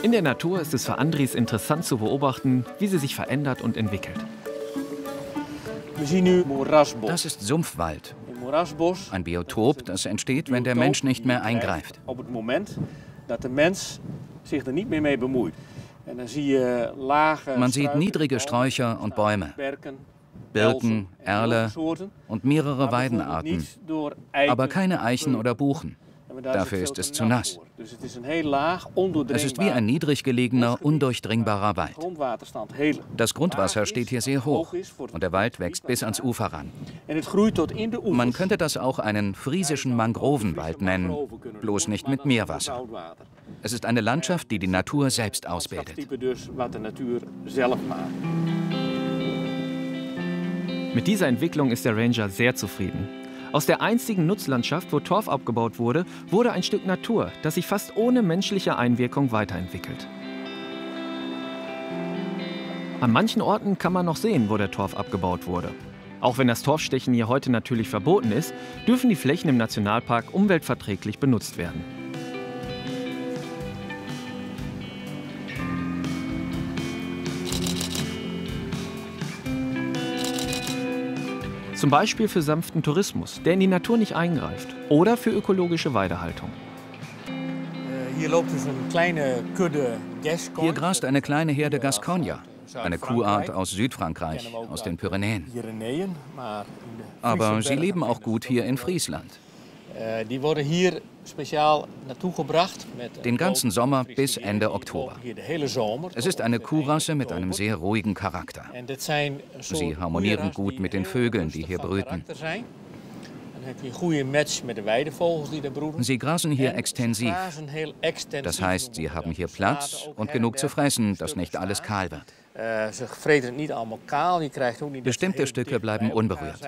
In der Natur ist es für Andries interessant zu beobachten, wie sie sich verändert und entwickelt. Das ist Sumpfwald. Ein Biotop, das entsteht, wenn der Mensch nicht mehr eingreift. Man sieht niedrige Sträucher und Bäume, Birken, Erle und mehrere Weidenarten, aber keine Eichen oder Buchen. Dafür ist es zu nass. Es ist wie ein niedrig gelegener, undurchdringbarer Wald. Das Grundwasser steht hier sehr hoch und der Wald wächst bis ans Ufer ran. Man könnte das auch einen friesischen Mangrovenwald nennen, bloß nicht mit Meerwasser. Es ist eine Landschaft, die die Natur selbst ausbildet. Mit dieser Entwicklung ist der Ranger sehr zufrieden. Aus der einzigen Nutzlandschaft, wo Torf abgebaut wurde, wurde ein Stück Natur, das sich fast ohne menschliche Einwirkung weiterentwickelt. An manchen Orten kann man noch sehen, wo der Torf abgebaut wurde. Auch wenn das Torfstechen hier heute natürlich verboten ist, dürfen die Flächen im Nationalpark umweltverträglich benutzt werden. Zum Beispiel für sanften Tourismus, der in die Natur nicht eingreift. Oder für ökologische Weidehaltung. Hier grast eine kleine Herde Gascogner, eine Kuhart aus Südfrankreich, aus den Pyrenäen. Aber sie leben auch gut hier in Friesland. Die wurden hier speziell naartoe gebracht. Den ganzen Sommer bis Ende Oktober. Es ist eine Kuhrasse mit einem sehr ruhigen Charakter. Sie harmonieren gut mit den Vögeln, die hier brüten. Sie grasen hier extensiv. Das heißt, sie haben hier Platz und genug zu fressen, dass nicht alles kahl wird. Bestimmte Stücke bleiben unberührt.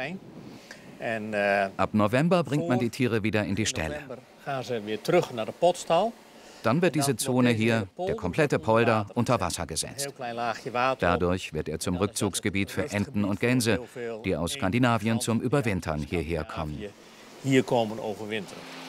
Ab November bringt man die Tiere wieder in die Ställe. Dann wird diese Zone hier, der komplette Polder, unter Wasser gesetzt. Dadurch wird er zum Rückzugsgebiet für Enten und Gänse, die aus Skandinavien zum Überwintern hierher kommen.